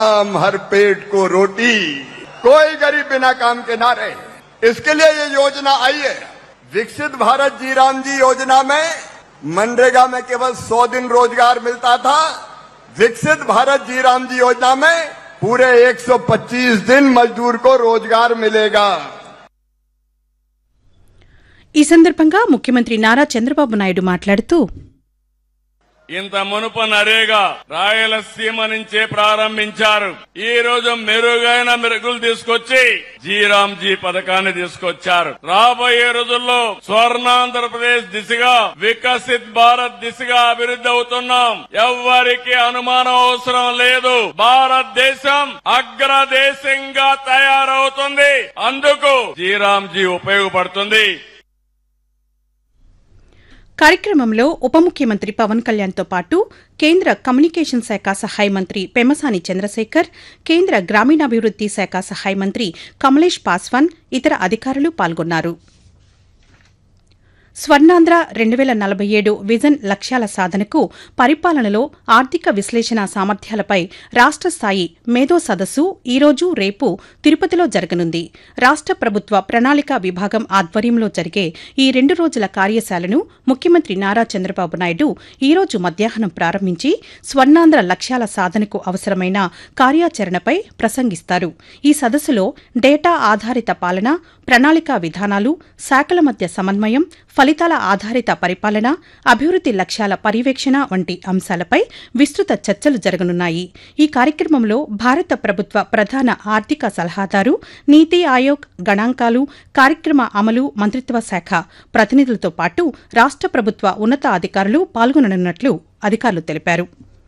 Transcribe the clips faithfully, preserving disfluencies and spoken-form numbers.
हम हर पेट को रोटी, कोई गरीब बिना काम के ना रहे, इसके लिए ये योजना आई है। विकसित भारत जी राम जी योजना में मनरेगा में केवल सौ दिन रोजगार मिलता था। विकसित भारत जी राम जी योजना में पूरे एक सौ पच्चीस दिन मजदूर को रोजगार मिलेगा। ఈ సందర్భంగా ముఖ్యమంత్రి నారా చంద్రబాబు నాయుడు మాట్లాడుతూ ఇంత మునుపు నరేగా రాయలసీమ నుంచే ప్రారంభించారు. ఈ రోజు మెరుగైన మెరుగులు తీసుకొచ్చి జీరాంజీ పథకాన్ని తీసుకొచ్చారు. రాబోయే రోజుల్లో స్వర్ణాంధ్రప్రదేశ్ దిశగా వికసిత్ భారత్ దిశగా అభివృద్ధి అవుతున్నాం. ఎవ్వరికి అనుమానం అవసరం లేదు. భారతదేశం అగ్రదేశంగా తయారవుతుంది. అందుకు జీరాంజీ ఉపయోగపడుతుంది. కార్యక్రమంలో ఉప ముఖ్యమంత్రి పవన్ కళ్యాణ్తో పాటు కేంద్ర కమ్యూనికేషన్ శాఖ సహాయ మంత్రి పెమ్మసాని చంద్రశేఖర్, కేంద్ర గ్రామీణాభివృద్ది శాఖ సహాయ మంత్రి కమలేష్ పాస్వాన్, ఇతర అధికారులు పాల్గొన్నారు. స్వర్ణాంధ్ర రెండు వేల నలభై ఏడు విజన్ లక్ష్యాల సాధనకు పరిపాలనలో ఆర్థిక విశ్లేషణ సామర్థ్యాలపై రాష్ట స్థాయి మేధో సదస్సు ఈరోజు రేపు తిరుపతిలో జరగనుంది. రాష్ట ప్రభుత్వ ప్రణాళిక విభాగం ఆధ్వర్యంలో జరిగే ఈ రెండు రోజుల కార్యశాలను ముఖ్యమంత్రి నారా చంద్రబాబు నాయుడు ఈరోజు మధ్యాహ్నం ప్రారంభించి స్వర్ణాంధ్ర లక్ష్యాల సాధనకు అవసరమైన కార్యాచరణపై ప్రసంగిస్తారు. ఈ సదస్సులో డేటా ఆధారిత పాలన, ప్రణాళికా విధానాలు, శాఖల మధ్య సమన్వయం, ఫలితాల ఆధారిత పరిపాలన, అభివృద్ది లక్ష్యాల పర్యవేక్షణ వంటి అంశాలపై విస్తృత చర్చలు జరగనున్నాయి. ఈ కార్యక్రమంలో భారత ప్రభుత్వ ప్రధాన ఆర్థిక సలహాదారు, నీతి ఆయోగ్, గణాంకాలు, కార్యక్రమ అమలు మంత్రిత్వ శాఖ ప్రతినిధులతో పాటు రాష్ట ప్రభుత్వ ఉన్నతాధికారులు పాల్గొననున్నట్లు అధికారులు తెలిపారు.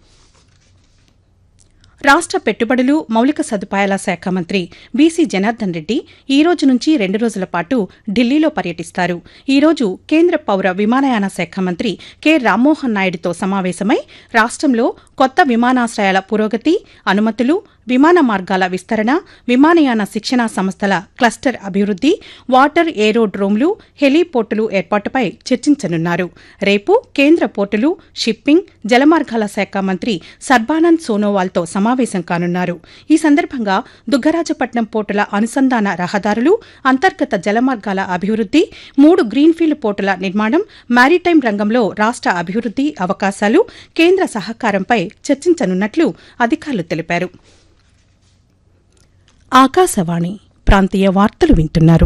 రాష్ట పెట్టుబడులు, మౌలిక సదుపాయాల శాఖ మంత్రి బీసీ జనార్దన్ రెడ్డి ఈ రోజు నుంచి రెండు రోజుల పాటు ఢిల్లీలో పర్యటిస్తారు. ఈ రోజు కేంద్ర పౌర విమానయాన శాఖ మంత్రి కె రామ్మోహన్ నాయుడుతో సమావేశమై రాష్టంలో కొత్త విమానాశ్రయాల పురోగతి, అనుమతులు, విమాన మార్గాల విస్తరణ, విమానయాన శిక్షణా సంస్థల క్లస్టర్ అభివృద్ది, వాటర్ ఏరోడ్రోమ్లు, హెలీపోర్టులు ఏర్పాటుపై చర్చించనున్నారు. రేపు కేంద్ర పోర్టులు, షిప్పింగ్, జలమార్గాల శాఖ మంత్రి సర్బానంద్ సోనోవాల్తో సమావేశం కానున్నారు. ఈ సందర్భంగా దుగ్గరాజపట్నం పోర్టుల అనుసంధాన రహదారులు, అంతర్గత జలమార్గాల అభివృద్ది, మూడు గ్రీన్ఫీల్డ్ పోర్టుల నిర్మాణం, మారిటైమ్ రంగంలో రాష్ట అభివృద్ది అవకాశాలు, కేంద్ర సహకారంపై చర్చించనున్నట్లు అధికారులు తెలిపారు. ఆకాశవాణి ప్రాంతీయ వార్తలు వింటున్నారు.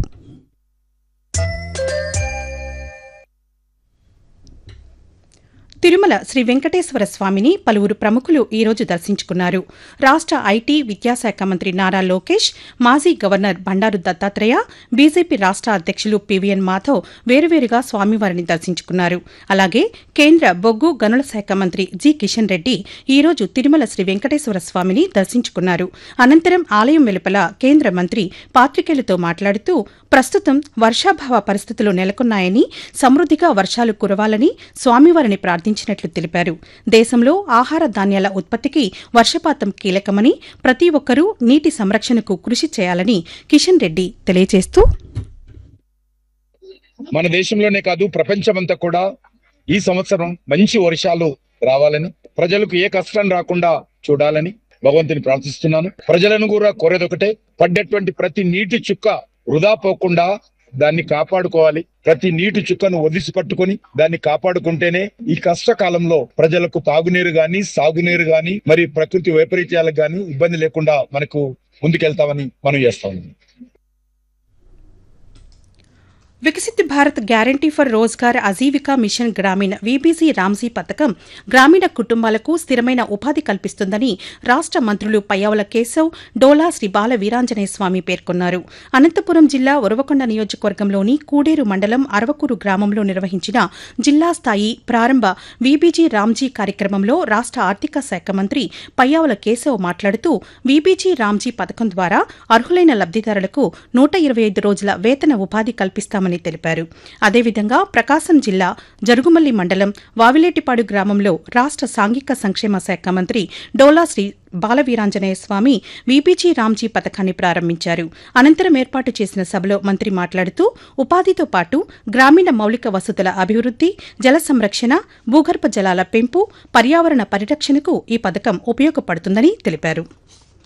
తిరుమల శ్రీ వెంకటేశ్వర స్వామిని పలువురు ప్రముఖులు ఈ రోజు దర్శించుకున్నారు. రాష్ట ఐటీ, విద్యాశాఖ మంత్రి నారా లోకేష్, మాజీ గవర్నర్ బండారు దత్తాత్రేయ, బీజేపీ రాష్ట అధ్యక్షులు పీవీఎన్ మాధవ్ వేరువేరుగా స్వామివారిని దర్శించుకున్నారు. అలాగే కేంద్ర బొగ్గు గనుల శాఖ మంత్రి జి కిషన్ రెడ్డి ఈ రోజు తిరుమల శ్రీ వెంకటేశ్వర స్వామిని దర్శించుకున్నారు. అనంతరం ఆలయం వెలుపల కేంద్ర మంత్రి పాత్రికేయులతో మాట్లాడుతూ ప్రస్తుతం వర్షాభావ పరిస్థితులు నెలకొన్నాయని, సమృద్దిగా వర్షాలు కురవాలని స్వామివారిని ప్రార్థించినట్లు తెలిపారు. దేశంలో ఆహార ధాన్యాల ఉత్పత్తికి వర్షపాతం కీలకమని, ప్రతి ఒక్కరూ నీటి సంరక్షణకు కృషి చేయాలని కిషన్ రెడ్డి తెలియజేస్తూ మన దేశంలోనే కాదు ప్రపంచమంతా కూడా ఈ సంవత్సరం మంచి వర్షాలు రావాలని, ప్రజలకు ఏ కష్టం రాకుండా చూడాలని భగవంతుని ప్రార్థిస్తున్నాను. ప్రజలను కూడా కోరేదొకటే, పడ్డటువంటి ప్రతి నీటి చుక్క వృధా పోకుండా దాన్ని కాపాడుకోవాలి. ప్రతి నీటి చుక్కను ఒదిసి పట్టుకొని దాన్ని కాపాడుకుంటేనే ఈ కష్టకాలంలో ప్రజలకు తాగునీరు గాని, సాగునీరు గాని, మరి ప్రకృతి వైపరీత్యాలకు గాని ఇబ్బంది లేకుండా మనకు ముందుకెళ్తామని మనం చేస్తాం. Viksit Bharat guarantee for Rozgar Ajeevika machine గ్రామీణ వీబీసీ రామ్జీ పథకం గ్రామీణ కుటుంబాలకు స్థిరమైన ఉపాధి కల్పిస్తుందని రాష్ట మంత్రులు పయ్యావుల కేశవ్, డోలా శ్రీ బాల వీరాంజనేయ స్వామి పేర్కొన్నారు. అనంతపురం జిల్లా ఉరవకొండ నియోజకవర్గంలోని కూడేరు మండలం అరవకూరు గ్రామంలో నిర్వహించిన జిల్లా స్థాయి ప్రారంభ వీబీజీ రామ్జీ కార్యక్రమంలో రాష్ట ఆర్థిక శాఖ మంత్రి పయ్యావుల కేశవ్ మాట్లాడుతూ వీబీజీ రామ్జీ పథకం ద్వారా అర్హులైన లబ్దిదారులకు నూట ఇరవై ఐదు రోజుల వేతన ఉపాధి కల్పిస్తామని తెలిపారు. అదేవిధంగా ప్రకాశం జిల్లా జరుగుమల్లి మండలం వావిలేటిపాడు గ్రామంలో రాష్ట సాంఘిక సంక్షేమ శాఖ మంత్రి డోలా శ్రీ బాలవీరాంజనేయ స్వామి వీబీజీ రామ్జీ పథకాన్ని ప్రారంభించారు. అనంతరం ఏర్పాటు చేసిన సభలో మంత్రి మాట్లాడుతూ ఉపాధితో పాటు గ్రామీణ మౌలిక వసతుల అభివృద్ది, జల సంరక్షణ, భూగర్భ జలాల పెంపు, పర్యావరణ పరిరక్షణకు ఈ పథకం ఉపయోగపడుతుందని తెలిపారు.